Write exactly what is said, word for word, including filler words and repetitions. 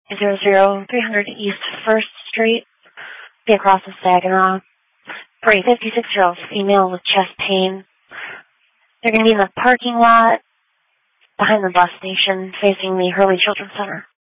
zero zero three hundred East First Street, be across the Saginaw. For a fifty-six-year-old female with chest pain. They're going to be in the parking lot behind the bus station facing the Hurley Children's Center.